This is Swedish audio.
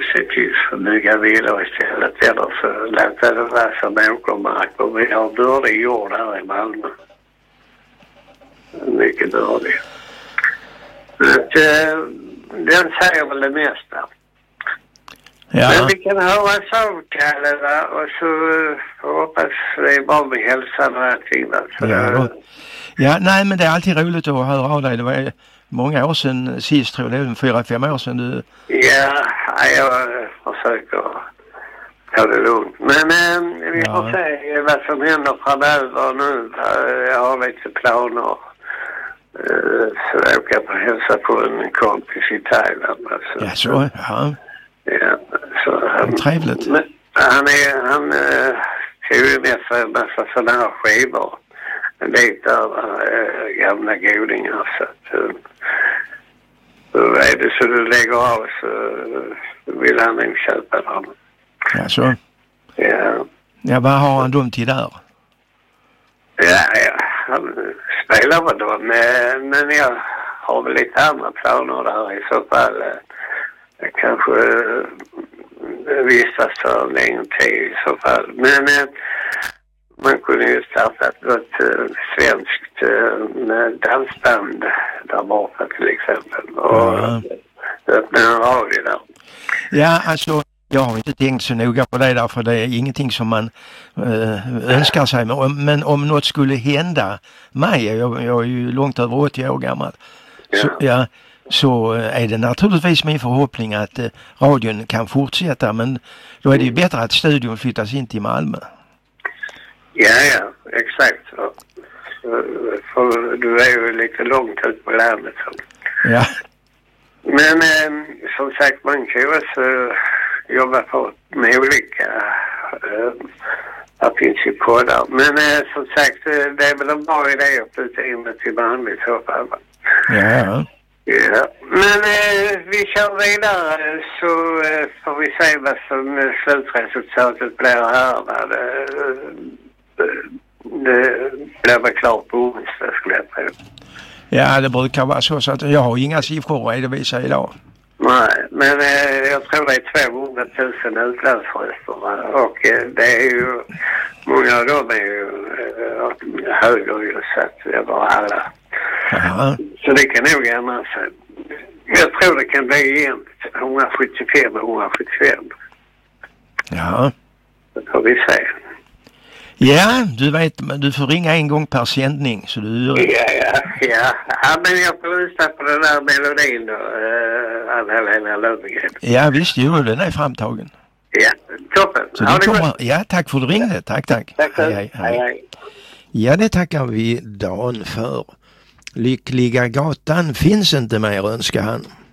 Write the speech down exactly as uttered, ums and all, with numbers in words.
se till att bygga villor istället. Eller så låter det vara som åkermark. Och vi har bördig jord här i Malmö. Mycket bördig. Att, uh, den säger väl det mesta. Ja. Men vi kan höra så, Kalle, va? Och så uh, hoppas det är bra med hälsan och allting. Va? Så, ja, uh, ja, nej, men det är alltid roligt att höra av dig. Det var många år sedan sist, tror jag. Det är fyra, fem år sedan du... Ja, jag försöker ta det lugnt. Men uh, vi får ja. se vad som händer framöver nu. Jag har lite planer. Uh, så jag åker på hälsa på en kompis i Thailand. Alltså. Ja, så, ja. Ja, så han... Trevligt. Men, han är, han uh, tog ju med sig en massa sådana här skivor. En del där uh, gamla godingar. Så att, uh, uh, är det så du lägger av så uh, vill han nog köpa dem. Ja, så. Ja. Ja, vad har han dem till där? Ja, ja. Han spelar med dem. Men, men jag har väl lite andra planer där i så fall. Uh, kanske uh, vistas för en längre tid i så fall. Men uh, man kunde ju starta ett uh, svenskt uh, dansband där borta till exempel. Och ja. öppna en radio där. Ja, alltså jag har inte tänkt så noga på det där, för det är ingenting som man uh, önskar sig. Men, men om något skulle hända mig, jag, jag är ju långt över åttio år gammal. Ja. Så, ja, så är det naturligtvis min förhoppning att uh, radion kan fortsätta, men då är det ju bättre att studion flyttas in till Malmö. Ja, ja, exakt. Så, för du är ju lite långt ut på landet. Så. Ja. Men eh, som sagt, man kan ju också jobba på med olika... Eh, där finns ju poddar. Men eh, som sagt, det är väl en bra idé att flytta in till Malmö i så fall. Ja. Ja, men eh, vi kör vidare så eh, får vi se vad som eh, slutresultatet blir här. Va? Det, det blir väl klart på onsdag, skulle jag tro. Ja, det brukar vara så, så att jag har inga siffror att redovisa idag. Nej, men eh, jag tror det är tvåhundratusen utlandsröster. Och eh, det är ju, många av dem är ju eh, höger ju, så att det var alla. Aha. Så det kan nog ändra sig. Jag tror det kan bli igen hundrasjuttiofem och hundrasjuttiofem. Ja. Så får vi se. Ja, du vet, du får ringa en gång per sändning. Så du... Ja, ja, ja. Ja, men jag får lyssna på den där melodin då. Uh, Anna-Lena Löfgren. Ja, visst, jo, den är framtagen. Ja, toppen. Så det kommer... Ja, tack för att du ringde. Tack, tack. Tack, hej, hej, hej. hej. Ja, det tackar vi Dan för. Lyckliga gatan finns inte mer, önskar han.